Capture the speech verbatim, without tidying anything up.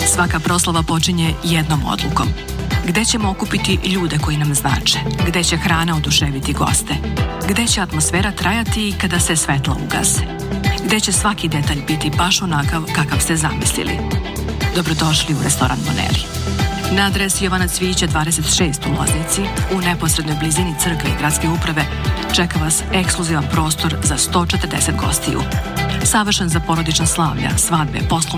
Svaka proslava počinje jednom odlukom. Gde ćemo okupiti ljude koji nam znače? Gde će hrana oduševiti goste? Gde će atmosfera trajati kada se svetla ugase? Gde će svaki detalj biti baš onakav kakav ste zamislili? Dobrodošli u restoran Bonelli. Na adresi Jovana Cvijića dvadeset šest u Loznici, u neposrednoj blizini crkve i gradske uprave, čeka vas ekskluzivan prostor za sto četrdeset gostiju. Savršen za porodična slavlja, svadbe, poslovne